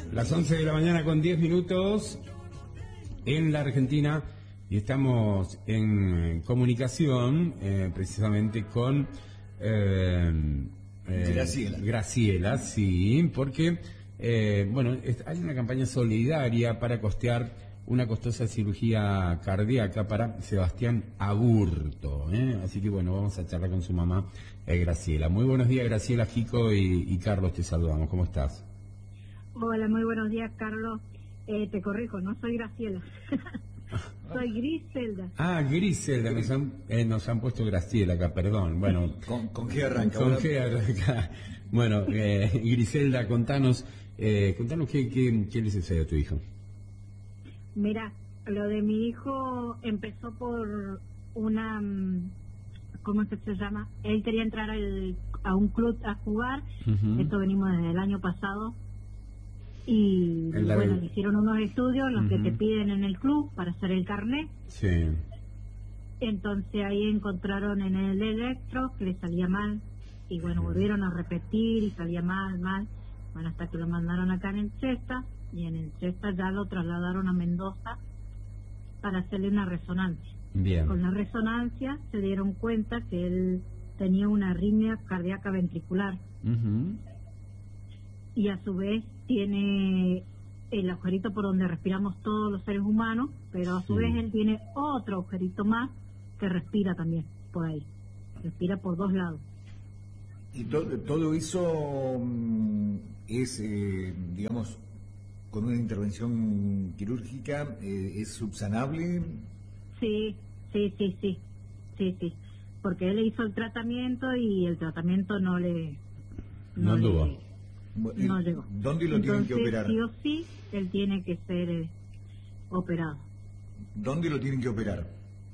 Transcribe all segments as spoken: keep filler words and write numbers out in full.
Las once de la mañana con diez minutos en la Argentina y estamos en comunicación eh, precisamente con eh, eh, Graciela. Graciela, sí, porque eh, bueno, hay una campaña solidaria para costear una costosa cirugía cardíaca para Sebastián Aburto, ¿eh? Así que bueno, vamos a charlar con su mamá, eh, Graciela. Muy buenos días, Graciela, Jico y, y Carlos, te saludamos. ¿Cómo estás? Hola, muy buenos días, Carlos. Eh, te corrijo, no soy Graciela. Soy Griselda. Ah, Griselda, nos han, eh, nos han puesto Graciela acá, perdón. Bueno, ¿Con, con qué arranca? ¿Con qué arranca? Bueno, eh, Griselda, contanos, eh, contanos qué, qué, qué le sucede a tu hijo. Mira, lo de mi hijo empezó por una, ¿cómo es que se llama? Él quería entrar al, a un club a jugar. Uh-huh. Esto venimos desde el año pasado. Y bueno, del... hicieron unos estudios, los uh-huh. que te piden en el club para hacer el carnet. Sí. Entonces ahí encontraron en el electro que le salía mal. Y bueno, uh-huh. volvieron a repetir y salía mal, mal. Bueno, hasta que lo mandaron acá en el Cesta. Y en el Cesta ya lo trasladaron a Mendoza para hacerle una resonancia. Bien. Con la resonancia se dieron cuenta que él tenía una arritmia cardíaca ventricular. Uh-huh. Y a su vez tiene el agujerito por donde respiramos todos los seres humanos, pero a su sí. vez él tiene otro agujerito más que respira también por ahí, respira por dos lados. ¿Y to todo eso es, eh, digamos, con una intervención quirúrgica, eh, es subsanable? Sí, sí, sí, sí, sí, sí, porque él hizo el tratamiento y el tratamiento no le... No, no le, No llegó. ¿Dónde lo Entonces, tienen que operar? Sí o sí, él tiene que ser eh, operado. ¿Dónde lo tienen que operar?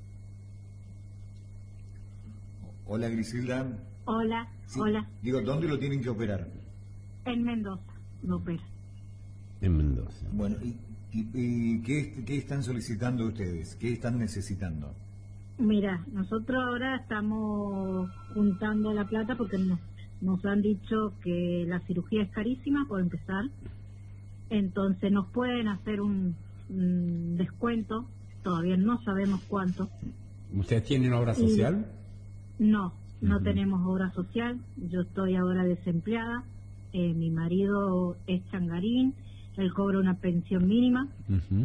Hola, Griselda. Hola, sí. hola. Digo, ¿dónde lo tienen que operar? En Mendoza lo opera. En Mendoza. Bueno, ¿y, y, y qué, qué están solicitando ustedes? ¿Qué están necesitando? Mira, nosotros ahora estamos juntando la plata porque nos Nos han dicho que la cirugía es carísima, por empezar. Entonces nos pueden hacer un, un descuento. Todavía no sabemos cuánto. ¿Ustedes tienen obra social? Y no, no uh-huh. tenemos obra social. Yo estoy ahora desempleada. Eh, mi marido es changarín. Él cobra una pensión mínima. Uh-huh.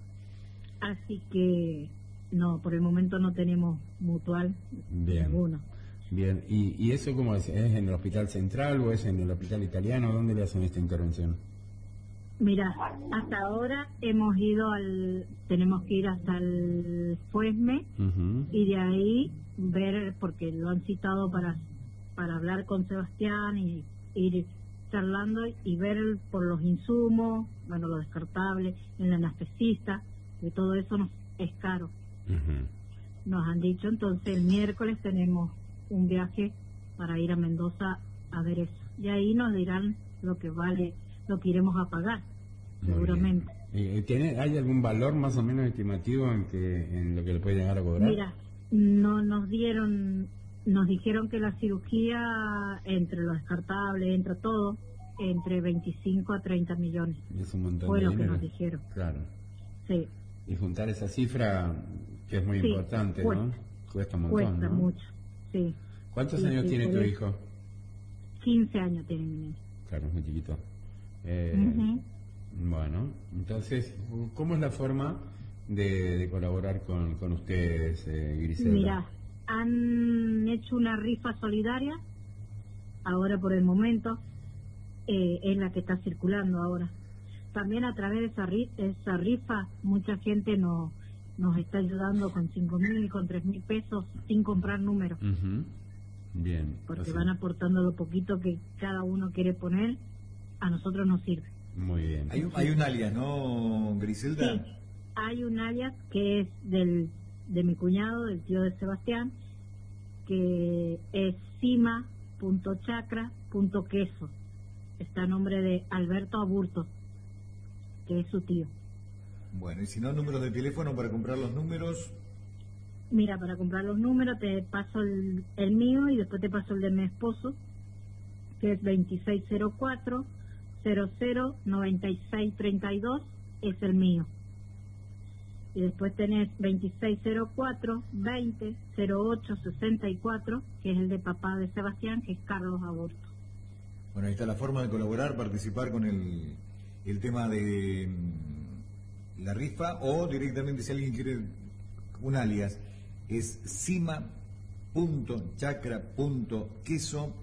Así que no, por el momento no tenemos mutual Bien. ninguno. Bien, ¿y, y eso cómo es? ¿Es en el hospital central o es en el hospital italiano? ¿Dónde le hacen esta intervención? Mira, hasta ahora hemos ido al, tenemos que ir hasta el Fuesme uh-huh. y de ahí ver, porque lo han citado para para hablar con Sebastián y ir charlando y ver por los insumos, bueno, lo descartable, el anestesista, que todo eso nos es caro. Uh-huh. Nos han dicho, entonces el miércoles tenemos un viaje para ir a Mendoza a ver eso. Y ahí nos dirán lo que vale, lo que iremos a pagar, Muy seguramente. Eh, ¿tiene, ¿Hay algún valor más o menos estimativo en que en lo que le puede llegar a cobrar? Mira, no nos dieron, nos dijeron que la cirugía, entre lo descartable, entre todo, entre veinticinco a treinta millones. Es un montón Fue de lo dinero. que nos dijeron. Claro. Sí. Y juntar esa cifra, que es muy sí, importante, cuesta, ¿no? Cuesta un montón, Cuesta ¿no? mucho, sí. ¿Cuántos sí, años sí, tiene tu sí. hijo? quince años tiene mi niño. Claro, es muy chiquito. Eh, Uh-huh. Bueno, entonces, ¿cómo es la forma de, de colaborar con, con ustedes, eh, Griselda? Mira, han hecho una rifa solidaria, ahora por el momento, eh, es la que está circulando ahora. También a través de esa, esa rifa, mucha gente nos, nos está ayudando con cinco mil, con tres mil pesos, sin comprar números. Uh-huh. Bien. Porque o sea, van aportando lo poquito que cada uno quiere poner, a nosotros nos sirve. Muy bien. Hay, hay un alias, ¿no, Griselda? Sí, hay un alias que es del de mi cuñado, del tío de Sebastián, que es cima punto chacra punto queso. Está a nombre de Alberto Aburto, que es su tío. Bueno, y si no, números de teléfono para comprar los números. Mira, para comprar los números te paso el, el mío y después te paso el de mi esposo, que es veintiséis cero cuatro, cero cero noventa y seis treinta y dos es el mío. Y después tenés veintiséis cero cuatro veinte cero ocho sesenta y cuatro, que es el de papá de Sebastián, que es Carlos Aburto. Bueno, ahí está la forma de colaborar, participar con el, el tema de mm, la rifa, o directamente si alguien quiere un alias, es cima punto chacra punto queso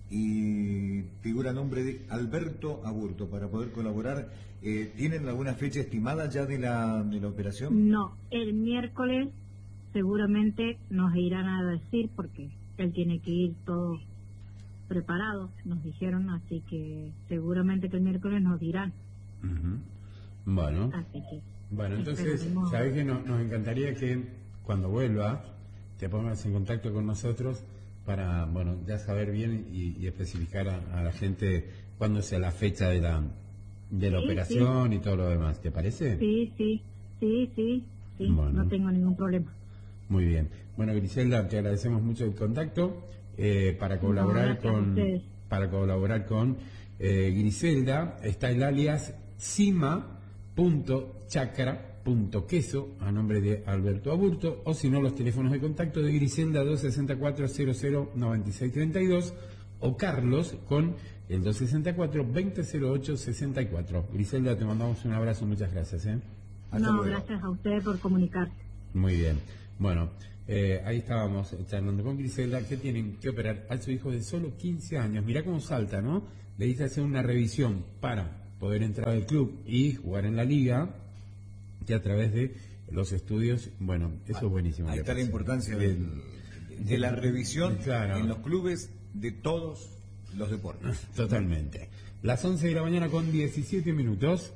y figura nombre de Alberto Aburto para poder colaborar. Eh, ¿Tienen alguna fecha estimada ya de la, de la operación? No, el miércoles seguramente nos irán a decir, porque él tiene que ir todo preparado, nos dijeron, así que seguramente que el miércoles nos dirán. Uh-huh. Bueno, así que bueno, entonces, esperaremos. ¿sabés que no, nos encantaría que cuando vuelva te pongas en contacto con nosotros para, bueno, ya saber bien y, y especificar a, a la gente cuándo sea la fecha de la de la Sí, operación sí. y todo lo demás, ¿te parece? Sí, sí, sí, sí, sí, Bueno. no tengo ningún problema. Muy bien. Bueno, Griselda, te agradecemos mucho el contacto eh, para colaborar No, gracias a con ustedes. para colaborar con eh, Griselda. Está el alias cima punto chacra punto queso a nombre de Alberto Aburto, o si no, los teléfonos de contacto de Griselda dos sesenta y cuatro cero cero noventa y seis treinta y dos o Carlos con el dos sesenta y cuatro veinte cero ocho sesenta y cuatro. Griselda, te mandamos un abrazo y muchas gracias. ¿eh? Hasta No, luego. gracias a ustedes por comunicarse. Muy bien. Bueno, eh, ahí estábamos charlando con Griselda, que tienen que operar a su hijo de solo quince años. Mirá cómo salta, ¿no? Le dice hacer una revisión para poder entrar al club y jugar en la liga, que a través de los estudios, bueno, eso es buenísimo. Ahí que está la pase. importancia Del- del- de la revisión Claro. en los clubes de todos los deportes. Totalmente. Las once de la mañana con diecisiete minutos.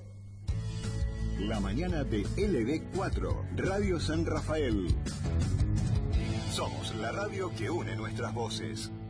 La mañana de L B cuatro, Radio San Rafael. Somos la radio que une nuestras voces.